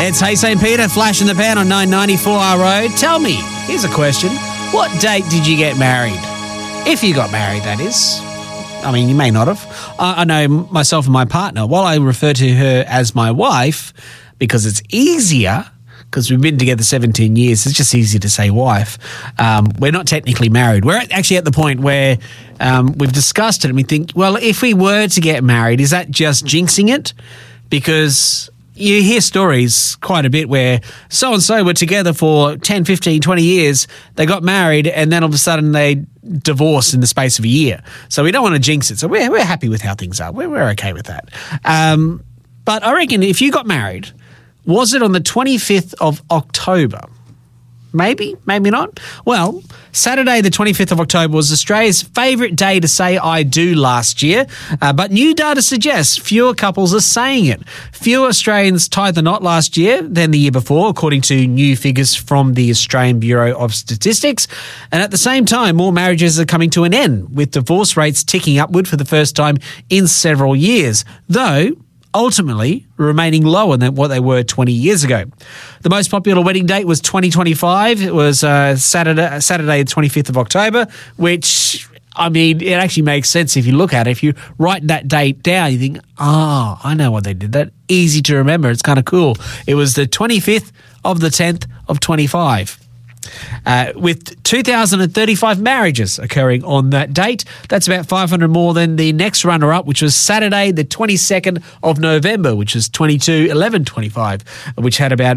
It's Hey St. Peter, Flash in the Pan on 994RO. Tell me, here's a question. What date did you get married? If you got married, that is. I mean, you may not have. I know myself and my partner, while I refer to her as my wife, because it's easier, because we've been together 17 years, it's just easier to say wife. We're not technically married. We're actually at the point where we've discussed it and we think, well, if we were to get married, is that just jinxing it? Because you hear stories quite a bit where so-and-so were together for 10, 15, 20 years, they got married, and then all of a sudden they divorced in the space of a year. So we don't want to jinx it. So we're happy with how things are. We're okay with that. But I reckon if you got married, was it on the 25th of October? Maybe, maybe not. Well, Saturday the 25th of October was Australia's favourite day to say I do last year, but new data suggests fewer couples are saying it. Fewer Australians tied the knot last year than the year before, according to new figures from the Australian Bureau of Statistics. And at the same time, more marriages are coming to an end, with divorce rates ticking upward for the first time in several years, though ultimately remaining lower than what they were 20 years ago. The most popular wedding date was 2025. It was Saturday, the 25th of October, which, I mean, it actually makes sense if you look at it. If you write that date down, you think, I know what they did. That easy to remember. It's kind of cool. It was the 25th of the 10th of 25. With 2,035 marriages occurring on that date. That's about 500 more than the next runner-up, which was Saturday, the 22nd of November, which was 22/11/25, which had about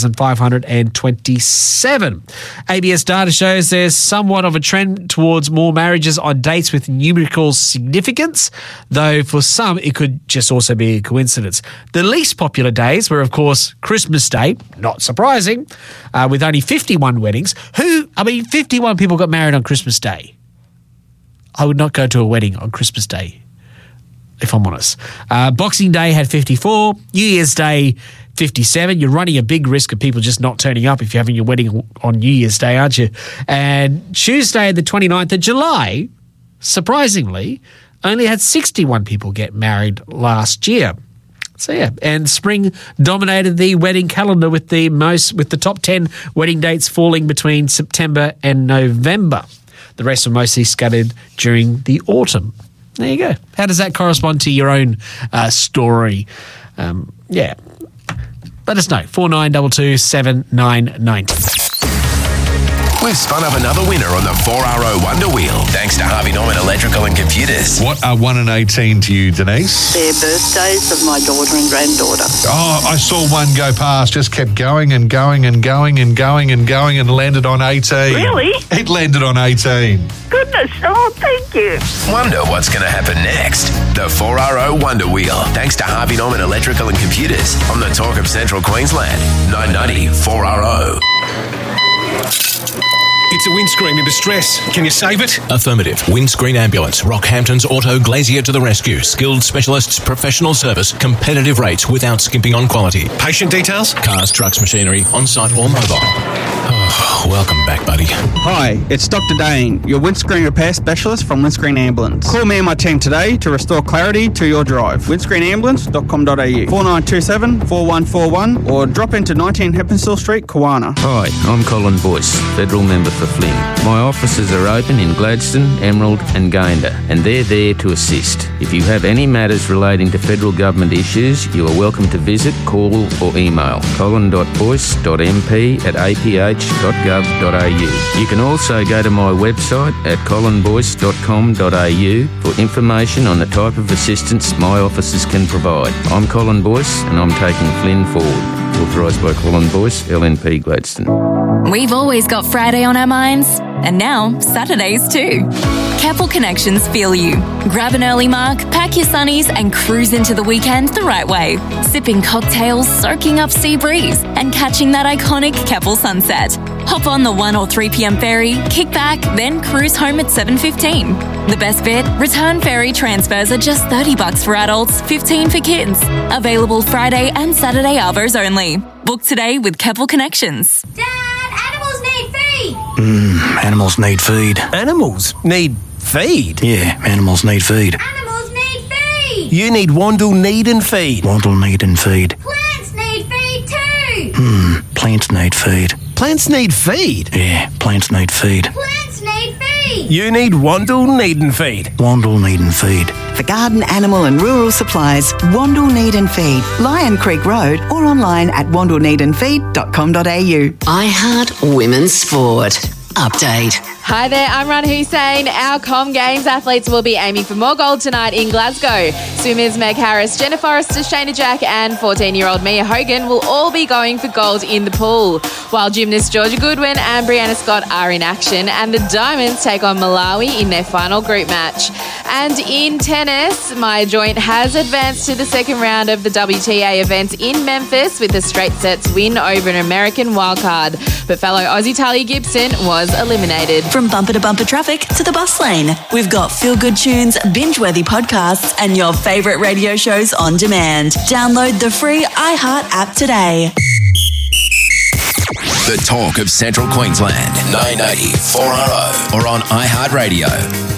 1,527. ABS data shows there's somewhat of a trend towards more marriages on dates with numerical significance, though for some it could just also be a coincidence. The least popular days were, of course, Christmas Day, not surprising, with only 51 weddings. 51 people got married on Christmas Day. I would not go to a wedding on Christmas Day, if I'm honest. Boxing Day had 54. New Year's Day, 57. You're running a big risk of people just not turning up if you're having your wedding on New Year's Day, aren't you? And Tuesday, the 29th of July, surprisingly, only had 61 people get married last year. So yeah, and spring dominated the wedding calendar with the top 10 wedding dates falling between September and November. The rest were mostly scattered during the autumn. There you go. How does that correspond to your own story? Yeah. Let us know. 4922 799. We've spun up another winner on the 4RO Wonder Wheel, thanks to Harvey Norman Electrical and Computers. What are 1 and 18 to you, Denise? They're birthdays of my daughter and granddaughter. Oh, I saw one go past, just kept going and going and going and going and going and landed on 18. Really? It landed on 18. Goodness, oh, thank you. Wonder what's going to happen next. The 4RO Wonder Wheel, thanks to Harvey Norman Electrical and Computers on the Talk of Central Queensland. 990 4RO. It's a windscreen in distress. Can you save it? Affirmative. Windscreen Ambulance. Rockhampton's Auto Glazier to the rescue. Skilled specialists, professional service, competitive rates without skimping on quality. Patient details? Cars, trucks, machinery, on-site or mobile. Oh, welcome back, buddy. Hi, it's Dr. Dane, your windscreen repair specialist from Windscreen Ambulance. Call me and my team today to restore clarity to your drive. windscreenambulance.com.au 4927 4141 or drop into 19 Heppenstall Street, Kawana. Hi, I'm Colin Boyce, Federal Member for Flynn. My offices are open in Gladstone, Emerald and Gayndah, and they're there to assist. If you have any matters relating to federal government issues, you are welcome to visit, call or email colin.boyce.mp@aph.gov.au. You can also go to my website at colinboyce.com.au for information on the type of assistance my offices can provide. I'm Colin Boyce and I'm taking Flynn forward. Authorised by Colin Boyce, LNP Gladstone. We've always got Friday on our minds, and now Saturdays too. Keppel Connections feel you. Grab an early mark, pack your sunnies and cruise into the weekend the right way. Sipping cocktails, soaking up sea breeze and catching that iconic Keppel sunset. Hop on the 1 or 3 p.m. ferry, kick back, then cruise home at 7:15. The best bit? Return ferry transfers are just $30 for adults, $15 for kids. Available Friday and Saturday arvos only. Book today with Keppel Connections. Dad, animals need feed! Animals need feed. Animals need feed? Yeah, animals need feed. Animals need feed! You need Wandle Need and Feed. Wandle Need and Feed. Plants need feed too! Plants need feed. Plants need feed? Yeah, plants need feed. Plants need feed. You need Wandle Need and Feed. Wandle need and feed. For garden, animal and rural supplies, Wandle Need and Feed, Lion Creek Road, or online at wandleneedandfeed.com.au. I Heart Women's Sport. Update. Hi there, I'm Rana Hussein. Our Com Games athletes will be aiming for more gold tonight in Glasgow. Swimmers Meg Harris, Jenna Forrester, Shayna Jack and 14-year-old Mia Hogan will all be going for gold in the pool, while gymnasts Georgia Goodwin and Brianna Scott are in action, and the Diamonds take on Malawi in their final group match. And in tennis, Maya Joint has advanced to the second round of the WTA event in Memphis with a straight sets win over an American wildcard. But fellow Aussie Talia Gibson was eliminated. From bumper to bumper traffic to the bus lane, we've got feel-good tunes, binge-worthy podcasts and your favourite radio shows on demand. Download the free iHeart app today. The talk of Central Queensland, 980 4RO or on iHeartRadio.